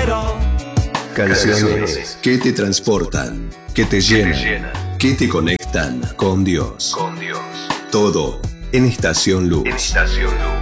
Canciones que te transportan, que te llenan, que te conectan con Dios. Todo en Estación Luz.